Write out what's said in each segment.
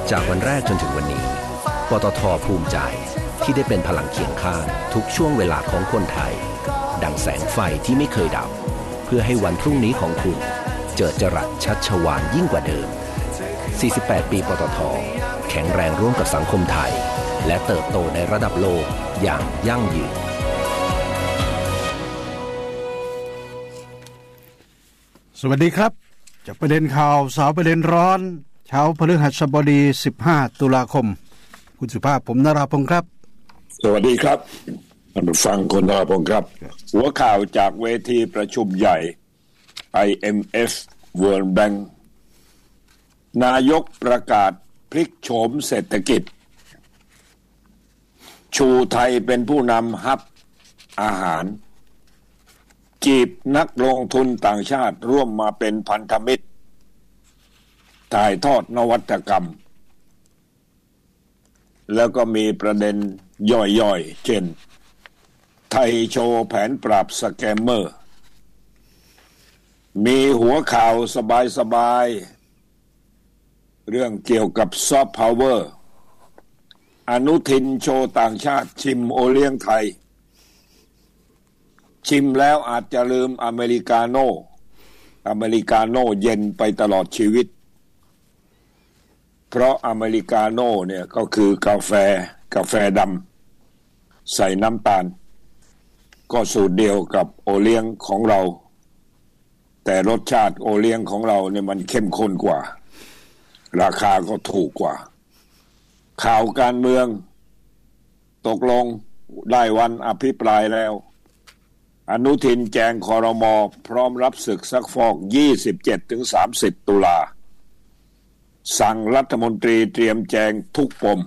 จากวันแรกจนถึงวันนี้ปตท.ภูมิใจที่ได้เป็นพลังเคียงข้างทุกช่วงเวลาของคนไทยดังแสงไฟที่ไม่เคยดับเพื่อให้วันพรุ่งนี้ของคุณเจิดจรัสชัชวาลยิ่งกว่าเดิม48 ปีปตท.แข็งแรงร่วมกับสังคมไทยและเติบโตในระดับโลกอย่างยั่งยืนสวัสดีครับจากประเด็นข่าวสาวประเด็นร้อนเช้าพฤหัสบดี15ตุลาคมคุณสุภาพผมนราพงศ์ครับสวัสดีครับท่านผู้ฟังคุณนราพงศ์ครับหัวข่าวจากเวทีประชุมใหญ่ IMF World Bank นายกประกาศพลิกโฉมเศรษฐกิจชูไทยเป็นผู้นำฮับอาหารจีบนักลงทุนต่างชาติร่วมมาเป็นพันธมิตรถ่ายทอดนวัตกรรมแล้วก็มีประเด็นย่อยๆเช่นไทยโชว์แผนปราบสแกมเมอร์มีหัวข่าวสบายๆเรื่องเกี่ยวกับซอฟต์พาวเวอร์อนุทินโชว์ต่างชาติชิมโอเลี้ยงไทยชิมแล้วอาจจะลืมอเมริกาโน่เย็นไปตลอดชีวิตเพราะอเมริกาโน่เนี่ยก็คือกาแฟดำใส่น้ำตาลก็สูตรเดียวกับโอเลี้ยงของเราแต่รสชาติโอเลี้ยงของเราเนี่ยมันเข้มข้นกว่าราคาก็ถูกกว่าข่าวการเมืองตกลงได้วันอภิปรายแล้วอนุทินแจงครม.พร้อมรับศึกซักฟอก 27-30 ตุลาสั่งรัฐมนตรีเตรียมแจงทุกปม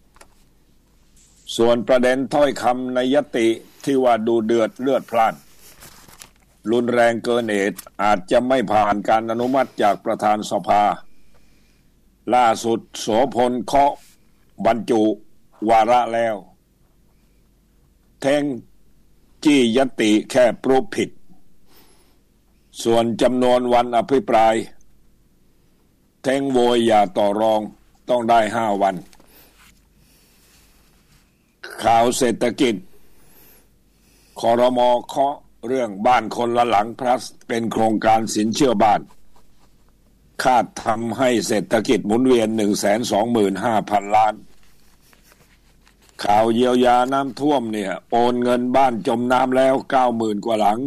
ส่วนประเด็นถ้อยคำในญัตติที่ว่าดูเดือดเลือดพล่านรุนแรงเกินเหตุอาจจะไม่ผ่านการอนุมัติจากประธานสภาล่าสุดโสพลเคาะบรรจุวาระแล้วแทงจี้ญัตติแค่ปรูปผิดส่วนจำนวนวันอภิปรายแทงโวยอย่าต่อรองต้องได้5 วันข่าวเศรษฐกิจครม.เคาะเรื่องบ้านคนละหลังพลัสเป็นโครงการสินเชื่อบ้านคาดทำให้เศรษฐกิจหมุนเวียน 125,000 ล้านข่าวเยียวยาน้ำท่วมเนี่ยโอนเงินบ้านจมน้ำแล้ว 90,000 กว่าหลัง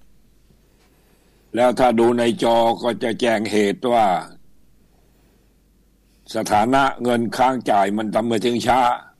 แล้วถ้าดูในจอก็จะแจ้งเหตุว่าสถานะเงินค้างจ่ายมันทำไมถึงช้า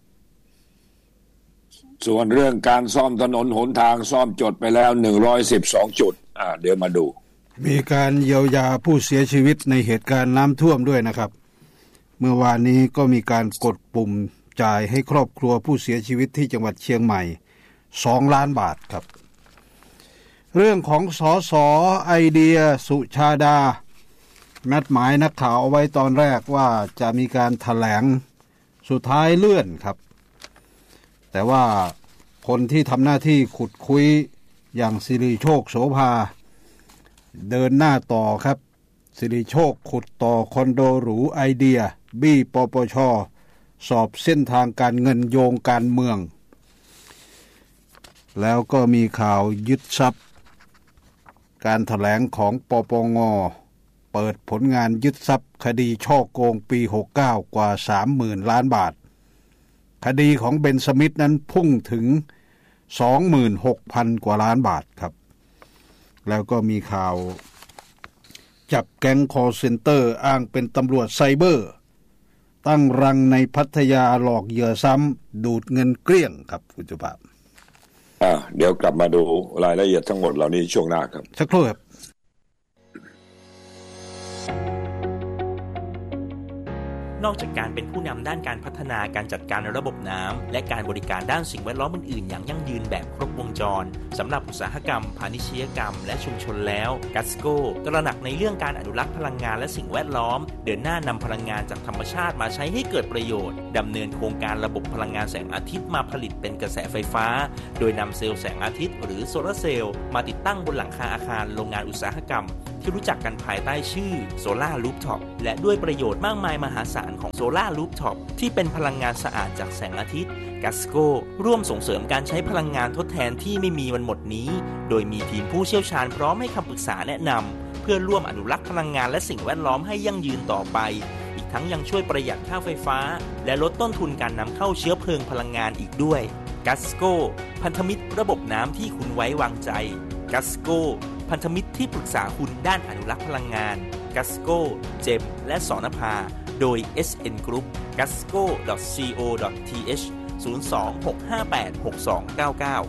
ส่วนเรื่องการซ่อมถนนหนทางซ่อมจดไปแล้ว112จุดเดี๋ยวมาดูมีการเยียวยาผู้เสียชีวิตในเหตุการณ์น้ำท่วมด้วยนะครับเมื่อวานนี้ก็มีการกดปุ่มจ่ายให้ครอบครัวผู้เสียชีวิตที่จังหวัดเชียงใหม่2 ล้านบาทครับเรื่องของสส.ไอเดียสุชาดานัดหมายนักข่าวเอาไว้ตอนแรกว่าจะมีการแถลงสุดท้ายเลื่อนครับแต่ว่าคนที่ทำหน้าที่ขุดคุยอย่างสิริโชคโสภาเดินหน้าต่อครับสิริโชคขุดต่อคอนโดหรูไอเดียบี้ปปช.สอบเส้นทางการเงินโยงการเมืองแล้วก็มีข่าวยึดทรัพย์การแถลงของปปง.เปิดผลงานยึดทรัพย์คดีฉ้อโกงปี69กว่า 30,000 ล้านบาทคดีของเบนสมิธนั้นพุ่งถึง 26,000 กว่าล้านบาทครับแล้วก็มีข่าวจับแก๊งคอลเซ็นเตอร์อ้างเป็นตำรวจไซเบอร์ตั้งรังในพัทยาหลอกเหยื่อซ้ำดูดเงินเกลี้ยงครับคุณจุภาพเดี๋ยวกลับมาดูรายละเอียดทั้งหมดเหล่านี้ช่วงหน้าครับสักครู่ครับนอกจากการเป็นผู้นำด้านการพัฒนาการจัดการระบบน้ำและการบริการด้านสิ่งแวดล้อมอื่นๆอย่างยั่งยืนแบบครบวงจรสำหรับอุตสาหกรรมพาณิชยกรรมและชุมชนแล้วกัสโก้ตระหนักในเรื่องการอนุรักษ์พลังงานและสิ่งแวดล้อมเดินหน้านำพลังงานจากธรรมชาติมาใช้ให้เกิดประโยชน์ดำเนินโครงการระบบพลังงานแสงอาทิตย์มาผลิตเป็นกระแสไฟฟ้าโดยนำเซลล์แสงอาทิตย์หรือโซลาร์เซลล์มาติดตั้งบนหลังคาอาคารโรงงานอุตสาหกรรมที่รู้จักกันภายใต้ชื่อ Solar Rooftop และด้วยประโยชน์มากมายมหาศาลของ Solar Rooftop ที่เป็นพลังงานสะอาดจากแสงอาทิตย์ Gasco ร่วมส่งเสริมการใช้พลังงานทดแทนที่ไม่มีวันหมดนี้โดยมีทีมผู้เชี่ยวชาญพร้อมให้คำปรึกษาแนะนำเพื่อร่วมอนุรักษ์พลังงานและสิ่งแวดล้อมให้ยั่งยืนต่อไปอีกทั้งยังช่วยประหยัดค่าไฟฟ้าและลดต้นทุนการนำเข้าเชื้อเพลิงพลังงานอีกด้วย Gasco พันธมิตรระบบน้ำที่คุณไว้วางใจ Gasco พันธมิตรที่ปรึกษาคุณด้านอนุรักษ์พลังงาน Gasco เจมและสนภาโดย SN Group gasco.co.th 02-658-6299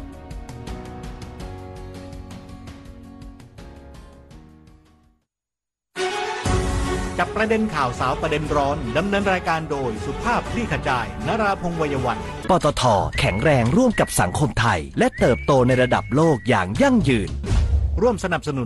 จับประเด็นข่าวสาวประเด็นร้อนดำเนินรายการโดยสุภาพคลี่ขจายนราพงษ์ วัยวันปตท.แข็งแรงร่วมกับสังคมไทยและเติบโตในระดับโลกอย่างยั่งยืนร่วมสนับสนุน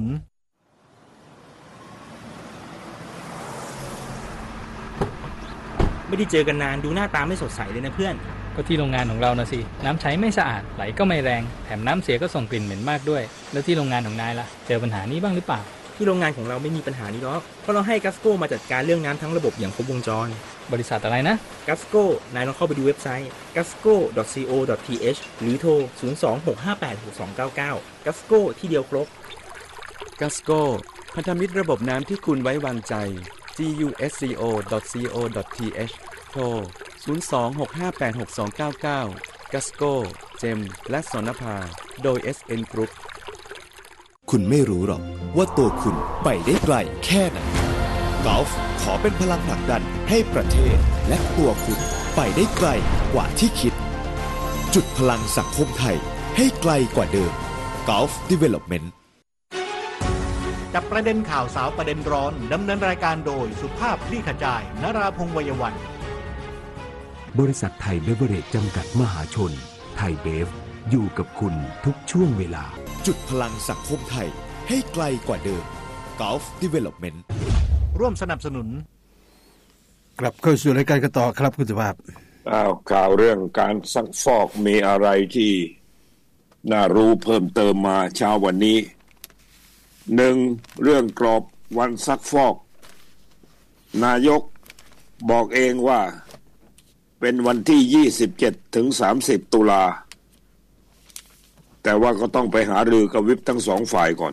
ไม่ได้เจอกันนานดูหน้าตาไม่สดใสเลยนะเพื่อนก็ที่โรงงานของเรานะสิน้ำใช้ไม่สะอาดไหลก็ไม่แรงแถมน้ำเสียก็ส่งกลิ่นเหม็นมากด้วยแล้วที่โรงงานของนายล่ะเจอปัญหานี้บ้างหรือเปล่าที่โรงงานของเราไม่มีปัญหานี้หรอกเพราะเราให้ Gasco มาจัดการเรื่องน้ำทั้งระบบอย่างครบวงจรบริษัทอะไรนะ Gasco นายลองเข้าไปดูเว็บไซต์ gasco.co.th หรือโทร 02-658-6299 Gasco ที่เดียวครบ Gasco พันธมิตรระบบน้ำที่คุณไว้วางใจ gasco.co.th โทร 02-658-6299 Gasco เจมและสนภาโดย SN Group คุณไม่รู้หรอกว่าตัวคุณไปได้ไกลแค่ไหนกอล์ฟขอเป็นพลังผลักดันให้ประเทศและตัวคุณไปได้ไกลกว่าที่คิดจุดพลังสังคมไทยให้ไกลกว่าเดิม Gulf Development จับประเด็นข่าวสาวประเด็นร้อนดำเนินรายการโดยสุภาพคลี่ขจายนราพงษ์ วัยวันบริษัทไทยเบเวอเรจจำกัดมหาชนไทยเบฟอยู่กับคุณทุกช่วงเวลาจุดพลังสังคมไทยให้ไกลกว่าเดิม Gulf Development ร่วมสนับสนุนกลับเข้าสู่รายการกันต่อครับคุณสุภาพข่าวเรื่องการซักฟอกมีอะไรที่น่ารู้เพิ่มเติมมาเช้าวันนี้1เรื่องกรอบวันซักฟอกนายกบอกเองว่าเป็นวันที่27ถึง30ตุลาแต่ว่าก็ต้องไปหารือกับวิปทั้งสองฝ่ายก่อน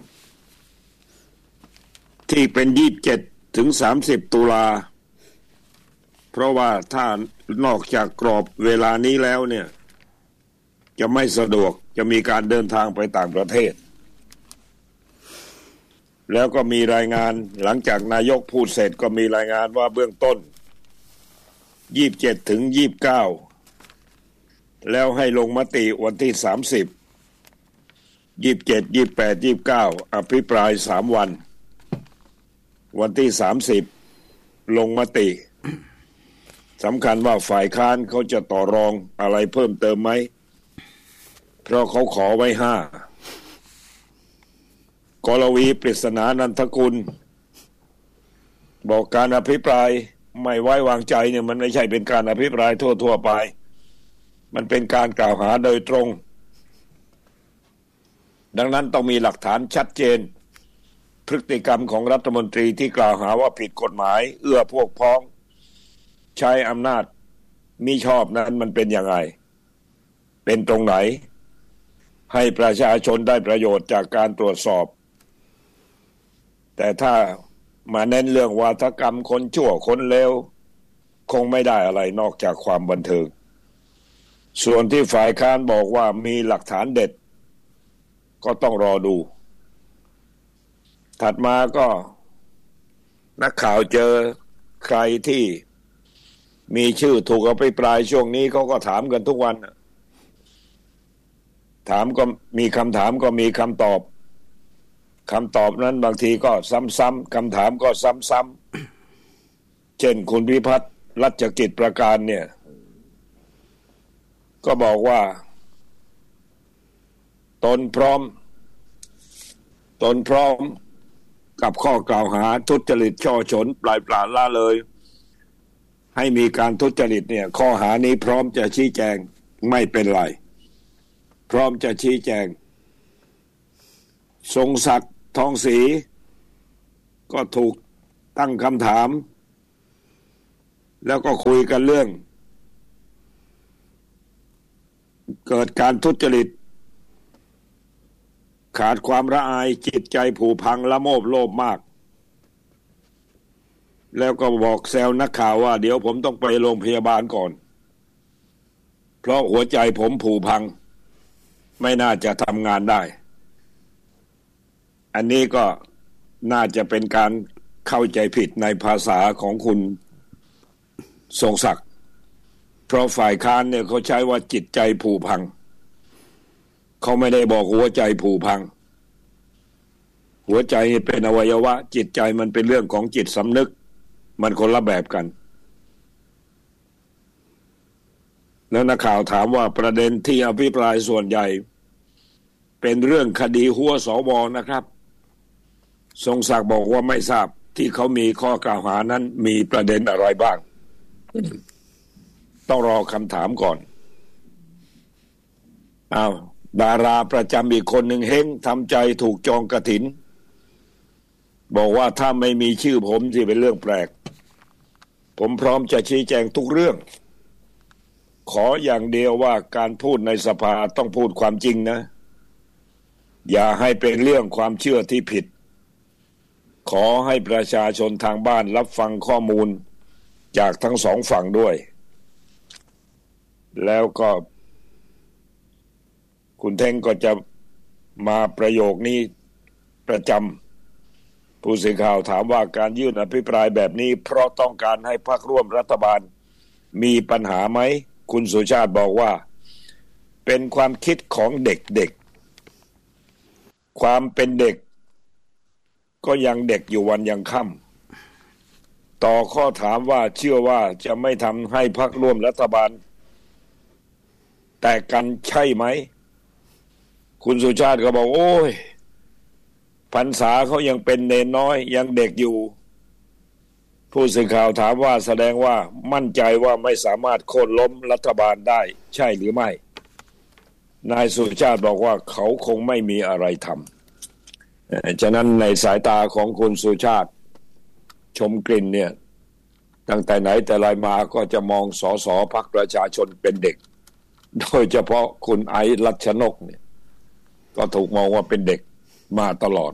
ที่เป็น27ถึง30ตุลาเพราะว่าถ้านอกจากกรอบเวลานี้แล้วเนี่ยจะไม่สะดวกจะมีการเดินทางไปต่างประเทศแล้วก็มีรายงานหลังจากนายกพูดเสร็จก็มีรายงานว่าเบื้องต้น27ถึง29แล้วให้ลงมติวันที่30 27 28 29อภิปราย3วันวันที่30ลงมติสำคัญว่าฝ่ายค้านเขาจะต่อรองอะไรเพิ่มเติมไหมเพราะเขาขอไว้5กรวีปริศนานันทกุลบอกการอภิปรายไม่ไว้วางใจเนี่ยมันไม่ใช่เป็นการอภิปรายทั่วๆไปมันเป็นการกล่าวหาโดยตรงดังนั้นต้องมีหลักฐานชัดเจนพฤติกรรมของรัฐมนตรีที่กล่าวหาว่าผิดกฎหมายเอื้อพวกพ้องใช้อำนาจมิชอบนั้นมันเป็นยังไงเป็นตรงไหนให้ประชาชนได้ประโยชน์จากการตรวจสอบแต่ถ้ามาเน้นเรื่องวาทกรรมคนชั่วคนเลวคงไม่ได้อะไรนอกจากความบันเทิงส่วนที่ฝ่ายค้านบอกว่ามีหลักฐานเด็ดก็ต้องรอดูถัดมาก็นักข่าวเจอใครที่มีชื่อถูกเอาไปปลายช่วงนี้เขาก็ถามกันทุกวันถามก็มีคำถามก็มีคำตอบคำตอบนั้นบางทีก็ซ้ำๆคำถามก็ซ้ำๆเช่นคุณพิพัฒน์รัชกิจประการเนี่ยก็บอกว่าตนพร้อมกับข้อกล่าวหาทุจริตช่อฉนปล่อยปละละเลยให้มีการทุจริตเนี่ยข้อหานี้พร้อมจะชี้แจงไม่เป็นไรพร้อมจะชี้แจงทรงศักดิ์ทองศรีก็ถูกตั้งคำถามแล้วก็คุยกันเรื่องเกิดการทุจริตขาดความละอายจิตใจผุพังละโมบโลภมากแล้วก็บอกแซวนักข่าวว่าเดี๋ยวผมต้องไปโรงพยาบาลก่อนเพราะหัวใจผมผุพังไม่น่าจะทำงานได้อันนี้ก็น่าจะเป็นการเข้าใจผิดในภาษาของคุณทรงศักดิ์เพราะฝ่ายค้านเนี่ยเขาใช้ว่าจิตใจผุพังเขาไม่ได้บอกหัวใจผุพังหัวใจเป็นอวัยวะจิตใจมันเป็นเรื่องของจิตสำนึกมันคนละแบบกันแล้วนักข่าวถามว่าประเด็นที่อภิปรายส่วนใหญ่เป็นเรื่องคดีหัวสวนะครับทรงศักดิ์บอกว่าไม่ทราบที่เขามีข้อกล่าวหานั้นมีประเด็นอะไรบ้างต้องรอคำถามก่อนดาราประจำอีกคนหนึ่งเฮ้งทำใจถูกจองกฐินบอกว่าถ้าไม่มีชื่อผมที่เป็นเรื่องแปลกผมพร้อมจะชี้แจงทุกเรื่องขออย่างเดียวว่าการพูดในสภาต้องพูดความจริงนะอย่าให้เป็นเรื่องความเชื่อที่ผิดขอให้ประชาชนทางบ้านรับฟังข้อมูลจากทั้งสองฝั่งด้วยแล้วก็คุณเท่งก็จะมาประโยคนี้ประจำผู้สื่อข่าวถามว่าการยื่นอภิปรายแบบนี้เพราะต้องการให้พรรคร่วมรัฐบาลมีปัญหาไหมคุณสุชาติบอกว่าเป็นความคิดของเด็กๆความเป็นเด็กก็ยังเด็กอยู่วันยังค่ำต่อข้อถามว่าเชื่อว่าจะไม่ทำให้พรรคร่วมรัฐบาลแต่กันใช่ไหมคุณสุชาติก็บอกโอ้ยพรรษาเขายังเป็นเนนน้อยยังเด็กอยู่ผู้สื่อข่าวถามว่าแสดงว่ามั่นใจว่าไม่สามารถโค่นล้มรัฐบาลได้ใช่หรือไม่นายสุชาติบอกว่าเขาคงไม่มีอะไรทำฉะนั้นในสายตาของคุณสุชาติชมกลิ่นเนี่ยตั้งแต่ไหนแต่ไรมาก็จะมองสสพรรคประชาชนเป็นเด็กโดยเฉพาะคุณไอซ์รัชนกเนี่ยก็ถูกมองว่าเป็นเด็กมาตลอด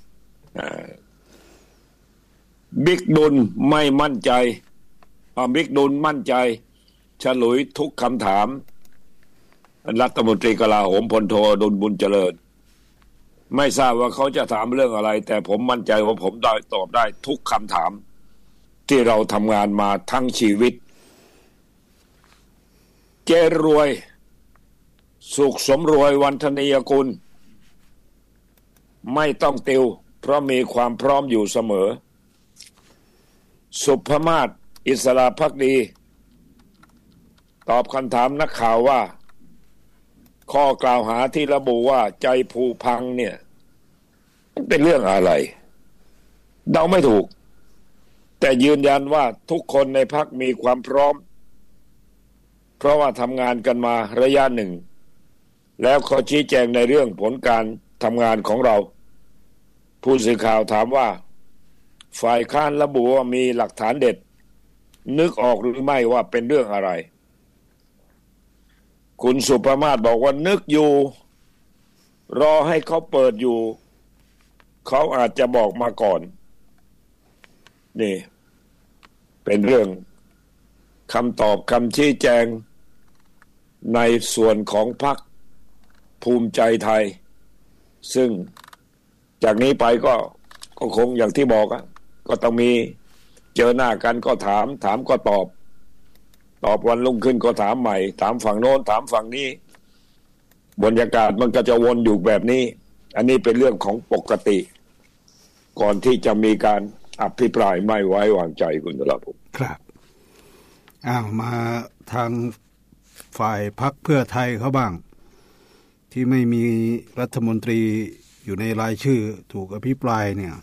บิ๊กดุลไม่มั่นใจบิ๊กดุลมั่นใจฉลุยทุกคำถามรัฐมนตรีกลาโหมพลโทอดุลบุญเจริญไม่ทราบว่าเขาจะถามเรื่องอะไรแต่ผมมั่นใจว่าผมได้ตอบได้ทุกคำถามที่เราทำงานมาทั้งชีวิตเจรวยสุขสมรวยวันธนียกุลไม่ต้องติวเพราะมีความพร้อมอยู่เสมอสุภมาศอิสระภักดีตอบคำถามนักข่าวว่าข้อกล่าวหาที่ระบุว่าใจผุพังเนี่ยมันเป็นเรื่องอะไรเดาไม่ถูกแต่ยืนยันว่าทุกคนในพรรคมีความพร้อมเพราะว่าทำงานกันมาระยะหนึ่งแล้วเขาชี้แจงในเรื่องผลการทำงานของเราผู้สื่อข่าวถามว่าฝ่ายค้านระบุว่ามีหลักฐานเด็ดนึกออกหรือไม่ว่าเป็นเรื่องอะไรคุณสุภมาศบอกว่านึกอยู่รอให้เขาเปิดอยู่เขาอาจจะบอกมาก่อนนี่เป็นเรื่องคำตอบคำชี้แจงในส่วนของพรรคภูมิใจไทยซึ่งจากนี้ไปก็คงอย่างที่บอกก็ต้องมีเจอหน้ากันก็ถามก็ตอบวันรุ่งขึ้นก็ถามใหม่ถามฝั่งโน้นถามฝั่งนี้บรรยากาศมันก็จะวนอยู่แบบนี้อันนี้เป็นเรื่องของปกติก่อนที่จะมีการอภิปรายไม่ไว้วางใจคุณธรพงศ์ครับมาทางฝ่ายพรรคเพื่อไทยเขาบ้างที่ไม่มีรัฐมนตรีอยู่ในรายชื่อถูกอภิปรายเนี่ย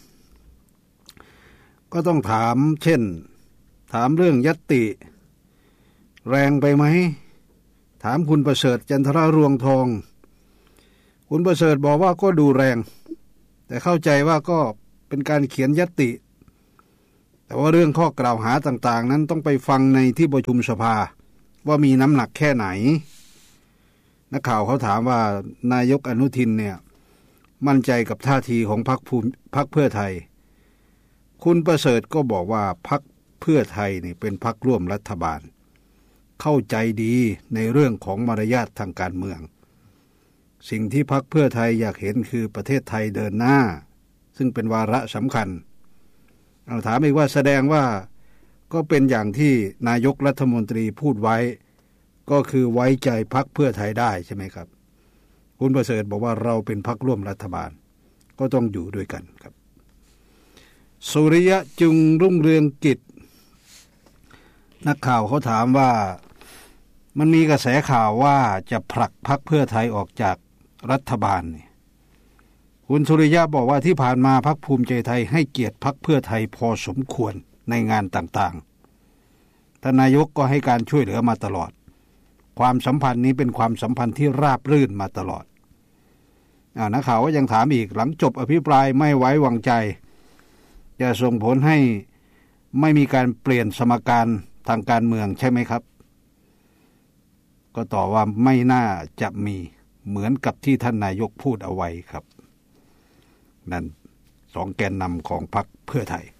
ก็ต้องถามเช่นถามเรื่องญัตติแรงไปไหมถามคุณประเสริฐจันทรรวงทองคุณประเสริฐบอกว่าก็ดูแรงแต่เข้าใจว่าก็เป็นการเขียนญัตติแต่ว่าเรื่องข้อกล่าวหาต่างๆนั้นต้องไปฟังในที่ประชุมสภาว่ามีน้ำหนักแค่ไหนนักข่าวเขาถามว่านายกอนุทินเนี่ยมั่นใจกับท่าทีของพรรคเพื่อไทยคุณประเสริฐก็บอกว่าพรรคเพื่อไทยนี่เป็นพรรคร่วมรัฐบาลเข้าใจดีในเรื่องของมารยาททางการเมืองสิ่งที่พรรคเพื่อไทยอยากเห็นคือประเทศไทยเดินหน้าซึ่งเป็นวาระสำคัญเอาถามอีกว่าแสดงว่าก็เป็นอย่างที่นายกรัฐมนตรีพูดไว้ก็คือไว้ใจพรรคเพื่อไทยได้ใช่ไหมครับคุณประเสริฐบอกว่าเราเป็นพรรคร่วมรัฐบาลก็ต้องอยู่ด้วยกันครับสุริยะจึงรุ่งเรืองกิจนักข่าวเขาถามว่ามันมีกระแสข่าวว่าจะผลักพรรคเพื่อไทยออกจากรัฐบาลนี่คุณสุริยะบอกว่าที่ผ่านมาพรรคภูมิใจไทยให้เกียรติพรรคเพื่อไทยพอสมควรในงานต่างๆท่านนายกก็ให้การช่วยเหลือมาตลอดความสัมพันธ์นี้เป็นความสัมพันธ์ที่ราบรื่นมาตลอดนักข่าวก็ยังถามอีกหลังจบอภิปรายไม่ไว้วางใจจะส่งผลให้ไม่มีการเปลี่ยนสมการทางการเมืองใช่ไหมครับก็ตอบว่าไม่น่าจะมีเหมือนกับที่ท่านนายกพูดเอาไว้ครับนั่นสองแกนนำของพรรคเพื่อไทย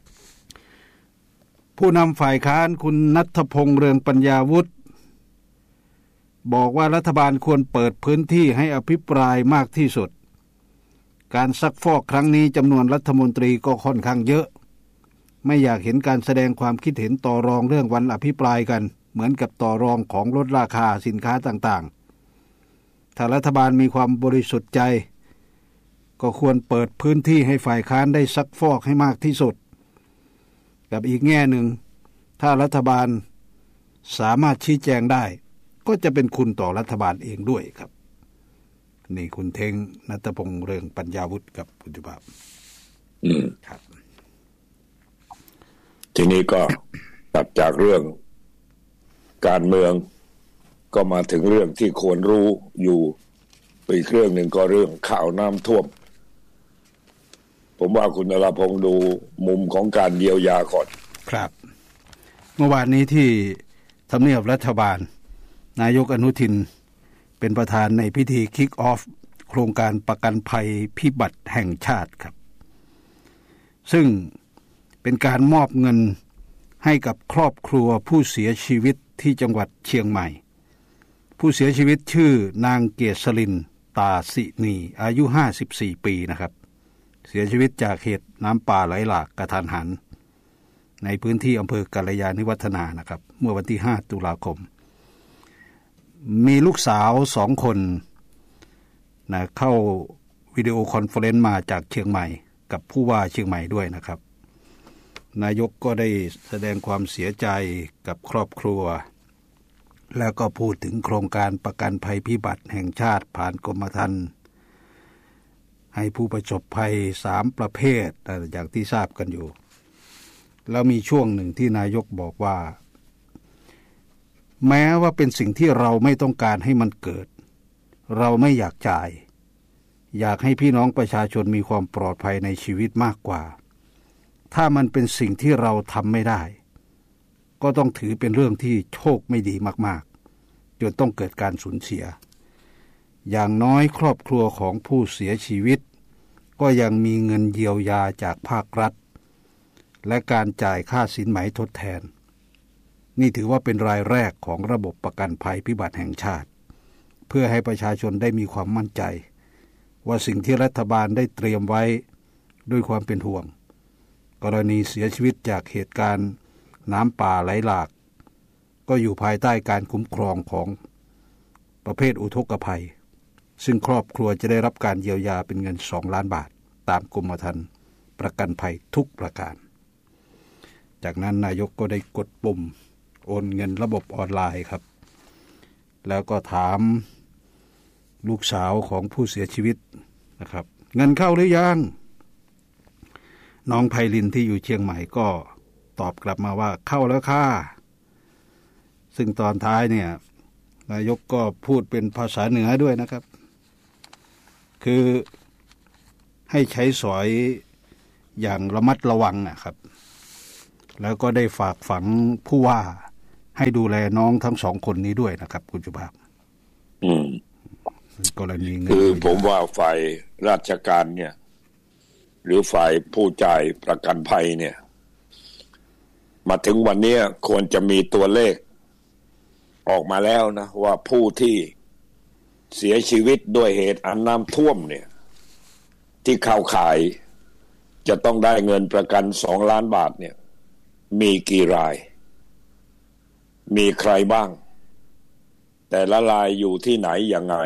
ผู้นำฝ่ายค้านคุณณัฐพงษ์เรืองปัญญาวุฒิบอกว่ารัฐบาลควรเปิดพื้นที่ให้อภิปรายมากที่สุดการซักฟอกครั้งนี้จำนวนรัฐมนตรีก็ค่อนข้างเยอะไม่อยากเห็นการแสดงความคิดเห็นต่อรองเรื่องวันอภิปรายกันเหมือนกับต่อรองของลดราคาสินค้าต่างๆถ้ารัฐบาลมีความบริสุทธิ์ใจก็ควรเปิดพื้นที่ให้ฝ่ายค้านได้ซักฟอกให้มากที่สุดกับอีกแง่หนึ่งถ้ารัฐบาลสามารถชี้แจงได้ก็จะเป็นคุณต่อรัฐบาลเองด้วยครับนี่คุณเท้งณัฐพงษ์เรืองปัญญาวุฒิกับคุณจุภาพครับทีนี้ก็ตัดจากเรื่องการเมืองก็มาถึงเรื่องที่ควรรู้อยู่อีกเรื่องหนึ่งก็เรื่องข่าวน้ำท่วมผมว่าคุณนราพงษ์ดูมุมของการเยียวยาก่อนครับเมื่อวานนี้ที่ทำเนียบรัฐบาลนายกอนุทินเป็นประธานในพิธีคิกออฟโครงการประกันภัยพิบัติแห่งชาติครับซึ่งเป็นการมอบเงินให้กับครอบครัวผู้เสียชีวิตที่จังหวัดเชียงใหม่ผู้เสียชีวิตชื่อนางเกษรินตาสินีอายุ54ปีนะครับเสียชีวิตจากเหตุน้ำป่าไหลหลากกระทันหันในพื้นที่อำเภอกัลยาณิวัฒนานะครับเมื่อวันที่5ตุลาคมมีลูกสาว2คนนะเข้าวิดีโอคอนเฟอเรนซ์มาจากเชียงใหม่กับผู้ว่าเชียงใหม่ด้วยนะครับนายกก็ได้แสดงความเสียใจกับครอบครัวแล้วก็พูดถึงโครงการประกันภัยพิบัติแห่งชาติผ่านกรมธรรม์ให้ผู้ประสบภัย3ประเภทอย่างที่ทราบกันอยู่แล้วมีช่วงหนึ่งที่นายกบอกว่าแม้ว่าเป็นสิ่งที่เราไม่ต้องการให้มันเกิดเราไม่อยากจ่ายอยากให้พี่น้องประชาชนมีความปลอดภัยในชีวิตมากกว่าถ้ามันเป็นสิ่งที่เราทำไม่ได้ก็ต้องถือเป็นเรื่องที่โชคไม่ดีมากๆจนต้องเกิดการสูญเสียอย่างน้อยครอบครัวของผู้เสียชีวิตก็ยังมีเงินเยียวยาจากภาครัฐและการจ่ายค่าสินไหมทดแทนนี่ถือว่าเป็นรายแรกของระบบประกันภัยพิบัติแห่งชาติเพื่อให้ประชาชนได้มีความมั่นใจว่าสิ่งที่รัฐบาลได้เตรียมไว้ด้วยความเป็นห่วงกรณีเสียชีวิตจากเหตุการณ์น้ำป่าไหลหลากก็อยู่ภายใต้การคุ้มครองของประเภทอุทกภัยซึ่งครอบครัวจะได้รับการเยียวยาเป็นเงิน2 ล้านบาทตามกรมธรรม์ประกันภัยทุกประการจากนั้นนายกก็ได้กดปุ่มโอนเงินระบบออนไลน์ครับแล้วก็ถามลูกสาวของผู้เสียชีวิตนะครับเงินเข้าหรือยังน้องไพลินที่อยู่เชียงใหม่ก็ตอบกลับมาว่าเข้าแล้วค่ะซึ่งตอนท้ายเนี่ยนายกก็พูดเป็นภาษาเหนือด้วยนะครับคือให้ใช้สอยอย่างระมัดระวังนะครับแล้วก็ได้ฝากฝังผู้ว่าให้ดูแลน้องทั้ง2คนนี้ด้วยนะครับคุณสุภาพกรณีเงินคือผมว่าฝ่ายราชการเนี่ยหรือฝ่ายผู้จ่ายประกันภัยเนี่ยมาถึงวันนี้ควรจะมีตัวเลขออกมาแล้วนะว่าผู้ที่เสียชีวิตด้วยเหตุอันน้ำท่วมเนี่ยที่เข้าข่ายจะต้องได้เงินประกัน2 ล้านบาทเนี่ยมีกี่รายมีใครบ้างแต่ละรายอยู่ที่ไหนยังไง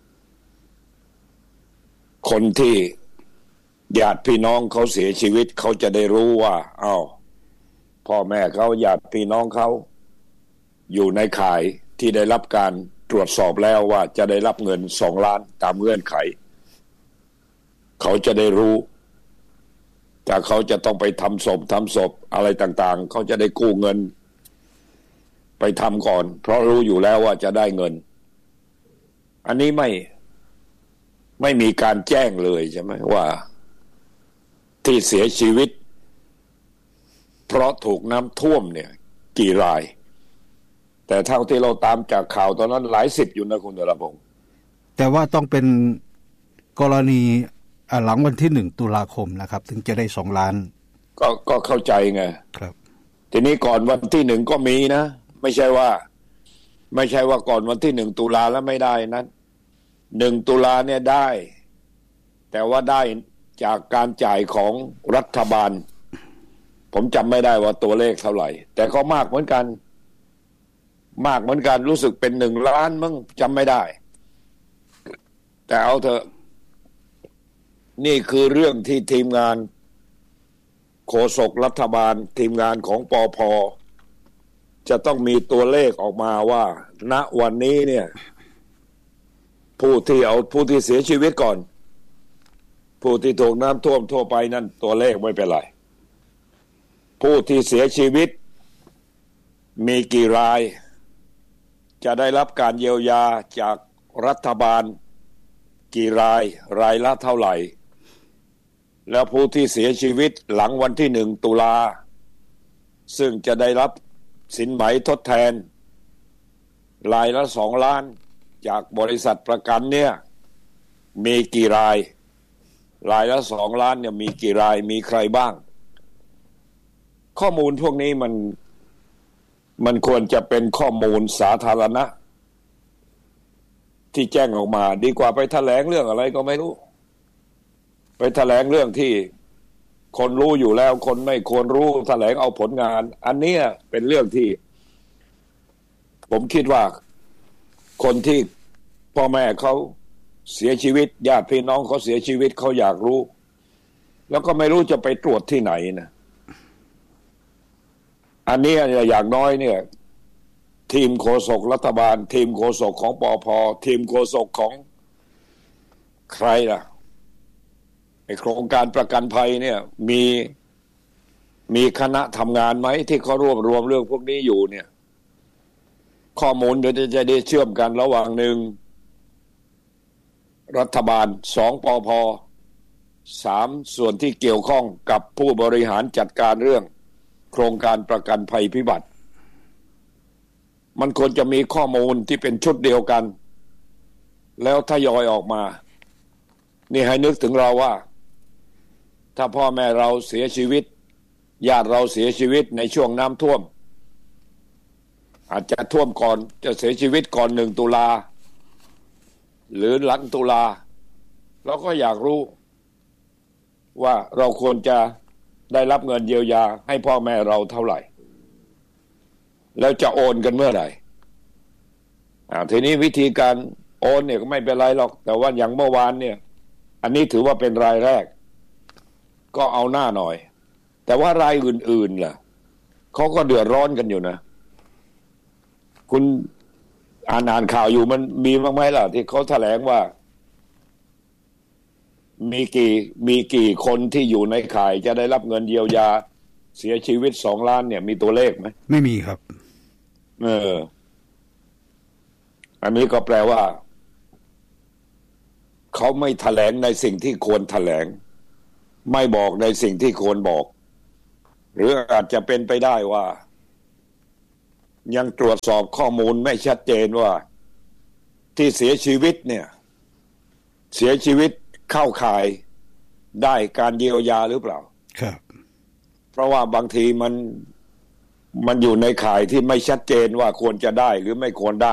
คนที่ญาติพี่น้องเขาเสียชีวิตเขาจะได้รู้ว่าพ่อแม่เขาญาติพี่น้องเขาอยู่ในข่ายที่ได้รับการตรวจสอบแล้วว่าจะได้รับเงิน2 ล้านตามเงื่อนไขเขาจะได้รู้แต่เขาจะต้องไปทำศพอะไรต่างๆเขาจะได้กู้เงินไปทำก่อนเพราะรู้อยู่แล้วว่าจะได้เงินอันนี้ไม่มีการแจ้งเลยใช่ไหมว่าที่เสียชีวิตเพราะถูกน้ำท่วมเนี่ยกี่รายแต่เท่าที่เราตามจากข่าวตอนนั้นหลายสิบอยู่นะคุณธนพงศ์แต่ว่าต้องเป็นกรณีหลังวันที่1 ตุลาคมนะครับถึงจะได้2 ล้านก็เข้าใจไงครับทีนี้ก่อนวันที่1ก็มีนะไม่ใช่ว่าก่อนวันที่1 ตุลาแล้วไม่ได้นั้น1 ตุลาเนี่ยได้แต่ว่าได้จากการจ่ายของรัฐบาลผมจำไม่ได้ว่าตัวเลขเท่าไหร่แต่ก็มากเหมือนกันรู้สึกเป็น1 ล้านมั้งจำไม่ได้แต่เอาเถอะนี่คือเรื่องที่ทีมงานโฆษกรัฐบาลทีมงานของปภ.จะต้องมีตัวเลขออกมาว่าณวันนี้เนี่ยผู้ที่เสียชีวิตก่อนผู้ที่ถูกน้ำท่วมทั่วไปนั่นตัวเลขไม่เป็นไรผู้ที่เสียชีวิตมีกี่รายจะได้รับการเยียวยาจากรัฐบาลกี่รายละเท่าไหร่แล้วผู้ที่เสียชีวิตหลังวันที่1 ตุลาซึ่งจะได้รับสินไหมทดแทนรายละ2 ล้านจากบริษัทประกันเนี่ยมีกี่รายละ2 ล้านเนี่ยมีกี่รายมีใครบ้างข้อมูลพวกนี้มันควรจะเป็นข้อมูลสาธารณะที่แจ้งออกมาดีกว่าไปแถลงเรื่องอะไรก็ไม่รู้ไปแถลงเรื่องที่คนรู้อยู่แล้วคนไม่ควรรู้แถลงเอาผลงานอันนี้เป็นเรื่องที่ผมคิดว่าคนที่พ่อแม่เขาเสียชีวิตญาติพี่น้องเขาเสียชีวิตเขาอยากรู้แล้วก็ไม่รู้จะไปตรวจที่ไหนนะอันนี้อย่างน้อยเนี่ยทีมโฆษกรัฐบาลทีมโฆษกของปภ.ทีมโฆษกของใครล่ะไอ้โครงการประกันภัยเนี่ยมีคณะทำงานไหมที่เขารวบรวมเรื่องพวกนี้อยู่เนี่ยข้อมูลจะได้เชื่อมกันระหว่าง1รัฐบาล2ปภ3ส่วนที่เกี่ยวข้องกับผู้บริหารจัดการเรื่องโครงการประกันภัยพิบัติมันควรจะมีข้อมูลที่เป็นชุดเดียวกันแล้วทยอยออกมานี่ให้นึกถึงเราว่าถ้าพ่อแม่เราเสียชีวิตญาติเราเสียชีวิตในช่วงน้ำท่วมอาจจะท่วมก่อนจะเสียชีวิตก่อน1 ตุลาหรือหลังตุลาเราก็อยากรู้ว่าเราควรจะได้รับเงินเยียวยาให้พ่อแม่เราเท่าไหร่แล้วจะโอนกันเมื่อไหร่ทีนี้วิธีการโอนเนี่ยก็ไม่เป็นไรหรอกแต่ว่าอย่างเมื่อวานเนี่ยอันนี้ถือว่าเป็นรายแรกก็เอาหน้าหน่อยแต่ว่ารายอื่นๆล่ะเขาก็เดือดร้อนกันอยู่นะคุณอ่านข่าวอยู่มันมีบ้างไหมล่ะที่เขาแถลงว่ามีกี่คนที่อยู่ในข่ายจะได้รับเงินเยียวยาเสียชีวิต2 ล้านเนี่ยมีตัวเลขไหมไม่มีครับอันนี้ก็แปลว่าเขาไม่แถลงในสิ่งที่ควรแถลงไม่บอกในสิ่งที่ควรบอกหรืออาจจะเป็นไปได้ว่ายังตรวจสอบข้อมูลไม่ชัดเจนว่าที่เสียชีวิตเนี่ยเสียชีวิตเข้าข่ายได้การเยียวยาหรือเปล่าครับเพราะว่าบางทีมันอยู่ในข่ายที่ไม่ชัดเจนว่าควรจะได้หรือไม่ควรได้